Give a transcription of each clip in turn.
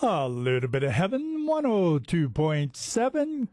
A little bit of heaven, 102.7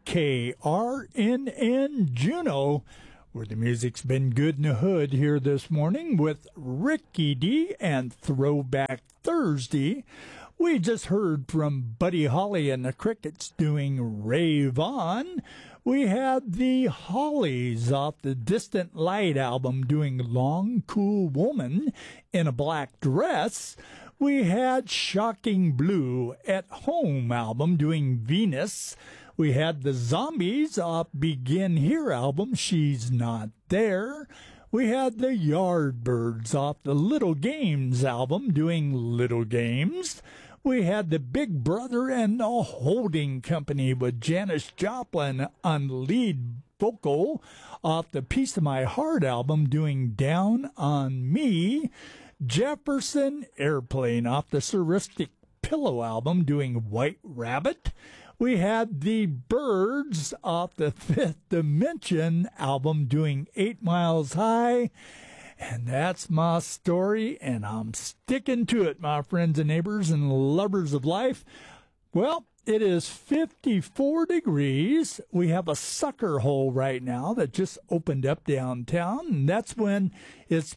KRNN Juneau, where the music's been good in the hood here this morning with Ricky D and Throwback Thursday. We just heard from Buddy Holly and the Crickets doing Rave On. We had the Hollies off the Distant Light album doing Long Cool Woman in a Black Dress. We had Shocking Blue at Home album doing Venus. We had the Zombies off Begin Here album, She's Not There. We had the Yardbirds off the Little Games album doing Little Games. We had the Big Brother and the Holding Company with Janis Joplin on lead vocal off the Piece of My Heart album doing Down on Me. Jefferson Airplane off the Surristic Pillow album doing White Rabbit. We had the Birds off the Fifth Dimension album doing 8 Miles High. And that's my story, and I'm sticking to it, my friends and neighbors and lovers of life. Well, it is 54 degrees. We have a sucker hole right now that just opened up downtown, and that's when it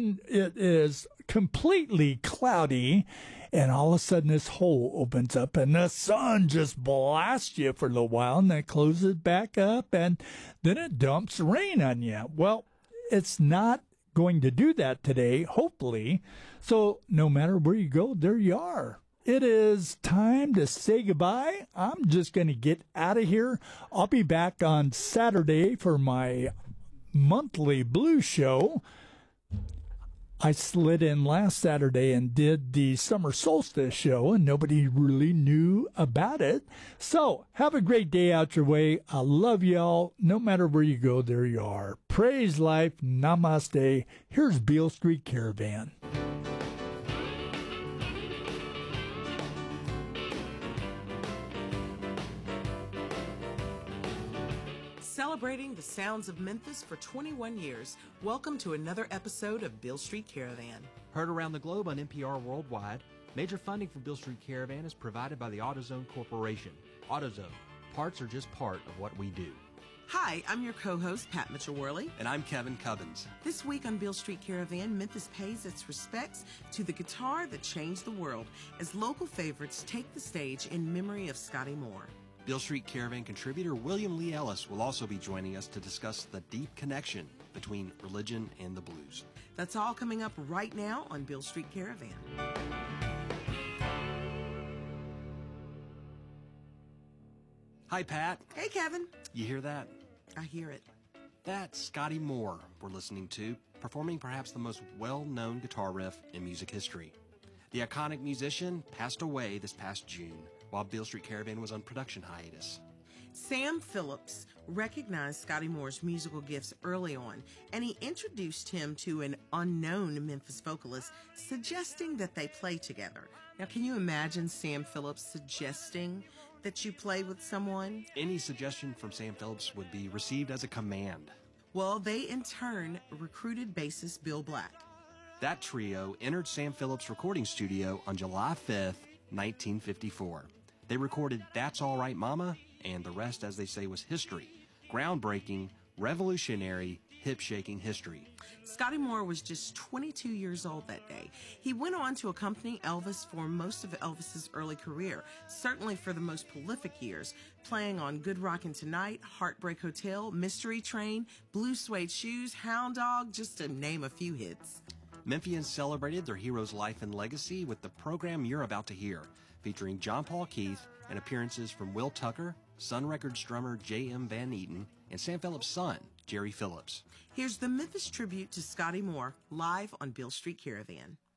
is completely cloudy, and all of a sudden this hole opens up, and the sun just blasts you for a little while, and then it closes back up, and then it dumps rain on you. Well, it's not going to do that today, hopefully. So no matter where you go, there you are. It is time to say goodbye. I'm just going to get out of here. I'll be back on Saturday for my monthly blues show. I slid in last Saturday and did the summer solstice show, and nobody really knew about it. So have a great day out your way. I love y'all. No matter where you go, there you are. Praise life. Namaste. Here's Beale Street Caravan. Celebrating the sounds of Memphis for 21 years, welcome to another episode of Beale Street Caravan. Heard around the globe on NPR Worldwide, major funding for Beale Street Caravan is provided by the AutoZone Corporation. AutoZone, parts are just part of what we do. Hi, I'm your co-host, Pat Mitchell-Worley. And I'm Kevin Cubbins. This week on Beale Street Caravan, Memphis pays its respects to the guitar that changed the world as local favorites take the stage in memory of Scotty Moore. Beale Street Caravan contributor William Lee Ellis will also be joining us to discuss the deep connection between religion and the blues. That's all coming up right now on Beale Street Caravan. Hi, Pat. Hey, Kevin. You hear that? I hear it. That's Scotty Moore we're listening to, performing perhaps the most well-known guitar riff in music history. The iconic musician passed away this past June while Beale Street Caravan was on production hiatus. Sam Phillips recognized Scotty Moore's musical gifts early on, and he introduced him to an unknown Memphis vocalist, suggesting that they play together. Now, can you imagine Sam Phillips suggesting that you play with someone? Any suggestion from Sam Phillips would be received as a command. Well, they in turn recruited bassist Bill Black. That trio entered Sam Phillips' recording studio on July 5th, 1954. They recorded That's All Right Mama, and the rest, as they say, was history. Groundbreaking, revolutionary, hip-shaking history. Scotty Moore was just 22 years old that day. He went on to accompany Elvis for most of Elvis's early career, certainly for the most prolific years, playing on Good Rockin' Tonight, Heartbreak Hotel, Mystery Train, Blue Suede Shoes, Hound Dog, just to name a few hits. Memphians celebrated their hero's life and legacy with the program you're about to hear, featuring John Paul Keith and appearances from Will Tucker, Sun Records drummer J.M. Van Eaton, and Sam Phillips' son, Jerry Phillips. Here's the Memphis tribute to Scotty Moore, live on Beale Street Caravan.